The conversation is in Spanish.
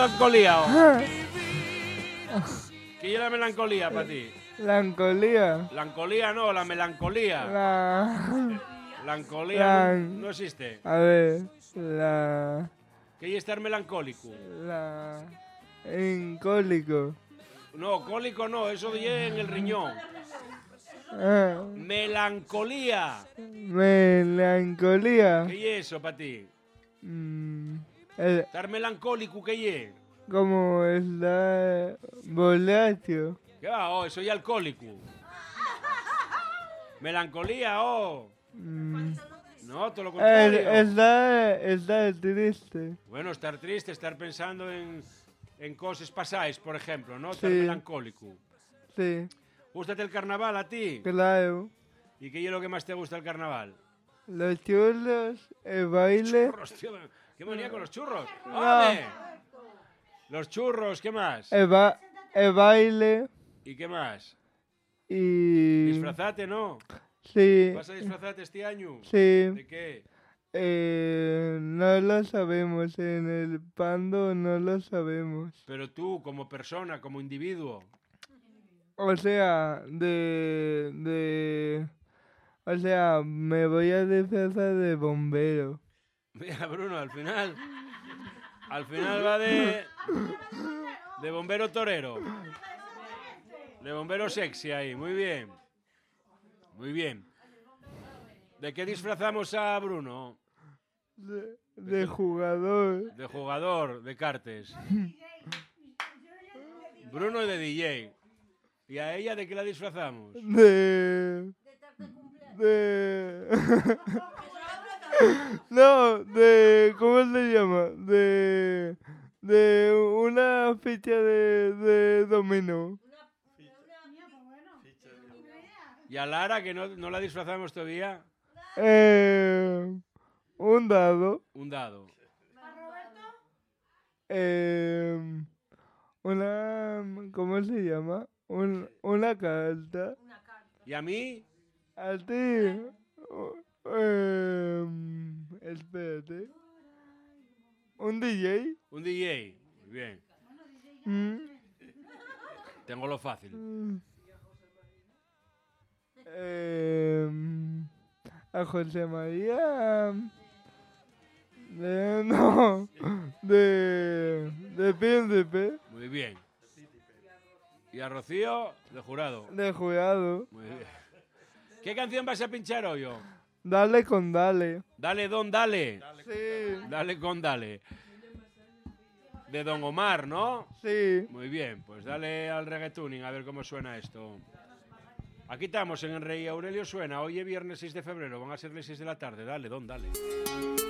melancolía? ¿Qué es la melancolía para ti? Melancolía. Melancolía no, la melancolía. Melancolía no existe. A ver, ¿Qué es estar melancólico? Incólico. No, cólico no, eso de en el riñón. Melancolía. Melancolía. ¿Qué es eso para ti? El- Estar melancólico, ¿qué es? como está borracho. ¿Qué va? Oh, soy alcohólico. Melancolía, oh. No, todo lo contrario. Está triste. Bueno, estar triste, estar pensando en cosas pasadas, por ejemplo, ¿no? Estar Sí. melancólico. Sí, ¿Gústate el carnaval a ti? claro. ¿Y qué es lo que más te gusta del carnaval? Los churros, el baile. Churros, tío. ¿Qué manía con los churros? ¡Hombre! Los churros, ¿qué más? El baile ¿Y qué más? y... Disfrazate, ¿no? Sí, ¿Vas a disfrazarte este año? sí. ¿De qué? No lo sabemos, en el Pando no lo sabemos. Pero tú, como persona, como individuo. O sea, o sea, me voy a disfrazar de bombero. Mira, Bruno, al final va de bombero torero. De bombero sexy ahí, muy bien. Muy bien. ¿De qué disfrazamos a Bruno? De jugador. De jugador de cartes. Bruno es de DJ. ¿Y a ella de qué la disfrazamos? No, ¿cómo se llama? De una ficha de dominó. ¿Y a Lara, que no la disfrazamos todavía? Un dado. Un dado. ¿Cómo se llama? Una carta. ¿Y a mí? A ti. Espérate. ¿Un DJ? Un DJ. Muy bien. Tengo lo fácil. A José María. No. De príncipe. Muy bien. ¿Y a Rocío? De jurado. De jurado. Muy bien. ¿Qué canción vas a pinchar hoy? Dale con dale. Dale, don, dale. Sí. Dale con dale. De Don Omar, ¿no? Sí. Muy bien, pues dale al reggaetuning a ver cómo suena esto. Aquí estamos en el Rey Aurelio Suena. Hoy es viernes 6 de febrero, van a ser las 6 de la tarde. Dale, don, dale.